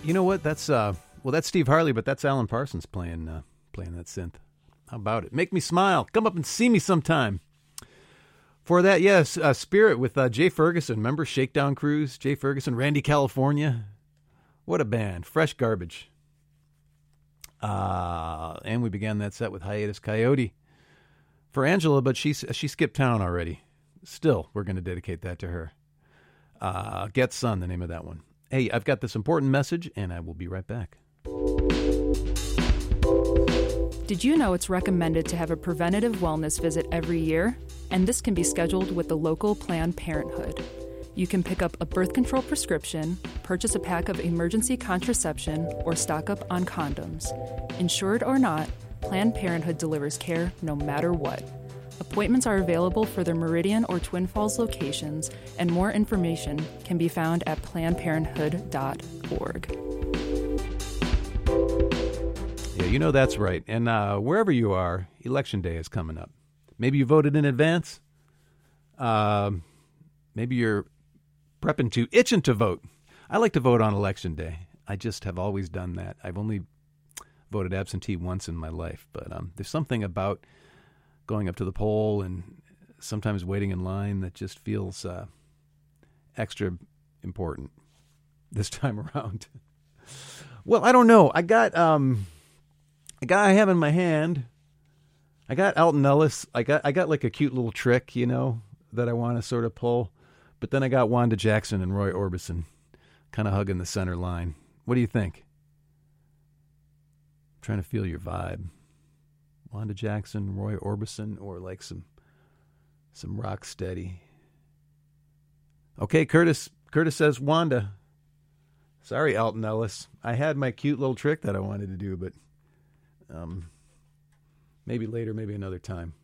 You know what? That's that's Steve Harley, but that's Alan Parsons playing that synth. How about it? Make me smile. Come up and see me sometime. For that, yes, Spirit with Jay Ferguson. Remember Shakedown Cruise? Jay Ferguson, Randy California. What a band. Fresh garbage. And we began that set with Hiatus Coyote for Angela, but she skipped town already. Still, we're going to dedicate that to her. Get Sun, the name of that one. Hey, I've got this important message, and I will be right back. Did you know it's recommended to have a preventative wellness visit every year? And this can be scheduled with the local Planned Parenthood. You can pick up a birth control prescription, purchase a pack of emergency contraception, or stock up on condoms. Insured or not, Planned Parenthood delivers care no matter what. Appointments are available for their Meridian or Twin Falls locations, and more information can be found at PlannedParenthood.org. Yeah, you know that's right. And wherever you are, Election Day is coming up. Maybe you voted in advance. Maybe you're itching to vote. I like to vote on Election Day. I just have always done that. I've only voted absentee once in my life, but there's something about going up to the poll and sometimes waiting in line that just feels extra important this time around. Well, I don't know. I got a guy I have in my hand. I got Alton Ellis. I got like a cute little trick, that I want to sort of pull. But then I got Wanda Jackson and Roy Orbison kind of hugging the center line. What do you think? I'm trying to feel your vibe. Wanda Jackson, Roy Orbison, or like some rock steady. Okay, Curtis says Wanda. Sorry, Alton Ellis. I had my cute little trick that I wanted to do, but maybe later, maybe another time.